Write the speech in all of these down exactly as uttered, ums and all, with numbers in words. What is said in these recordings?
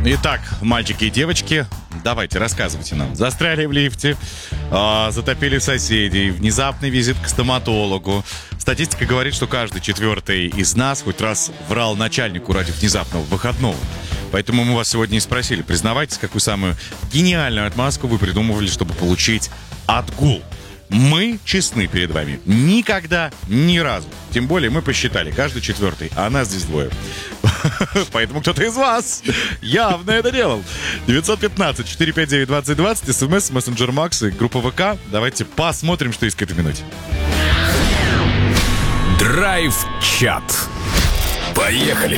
Итак, мальчики и девочки, давайте, рассказывайте нам. Застряли в лифте, э, затопили соседей, внезапный визит к стоматологу. Статистика говорит, что каждый четвертый из нас хоть раз врал начальнику ради внезапного выходного. Поэтому мы вас сегодня и спросили, признавайтесь, какую самую гениальную отмазку вы придумывали, чтобы получить отгул. Мы честны перед вами. Никогда, ни разу. Тем более мы посчитали, каждый четвертый, а нас здесь двое. Поэтому кто-то из вас явно это делал. девятьсот пятнадцать четыреста пятьдесят девять двадцать двадцать, смс, мессенджер Макс и группа ВК. Давайте посмотрим, что есть к этой минуте. Драйв-чат. Поехали.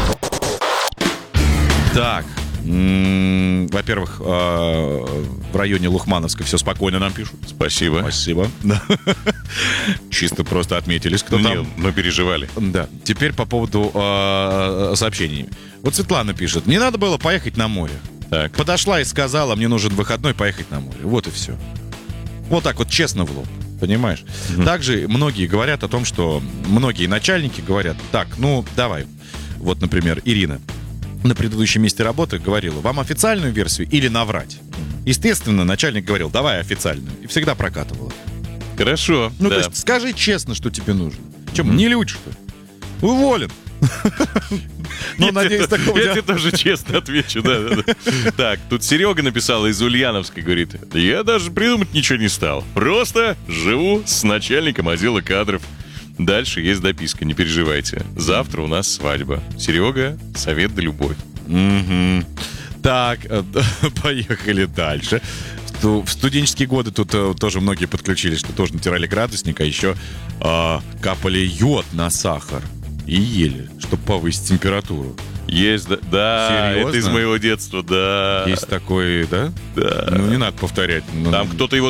Так, м-м, во-первых, э, в районе Лухмановска все спокойно нам пишут. Спасибо. Спасибо. Чисто просто отметились, кто Не, там. мы переживали. Да. Теперь по поводу э, сообщений. Вот Светлана пишет: не надо было поехать на море. Так. Подошла и сказала, мне нужен выходной, поехать на море. Вот и все. Вот так вот честно в лоб. Понимаешь? Mm-hmm. Также многие говорят о том, что многие начальники говорят: так, ну давай. Вот, например, Ирина на предыдущем месте работы говорила: вам официальную версию или наврать? Естественно, начальник говорил: давай официальную. И всегда прокатывала. Хорошо. Ну, да. то есть скажи честно, что тебе нужно. Чем, mm-hmm. не лють, что ли? Уволен. Ну, надеюсь, такого... Я тебе тоже честно отвечу, да, да, да. Так, тут Серега написал из Ульяновской, говорит: я даже придумать ничего не стал. Просто живу с начальником отдела кадров. Дальше есть дописка, не переживайте. Завтра у нас свадьба. Серега, совет да любовь. Угу. Так, поехали дальше. В студенческие годы тут тоже многие подключились, что тоже натирали градусник, а еще э, капали йод на сахар и ели, чтобы повысить температуру. Есть, да, да. Серьезно? Это из моего детства, да. Есть такой, да? Да. Ну, не надо повторять. Там кто-то его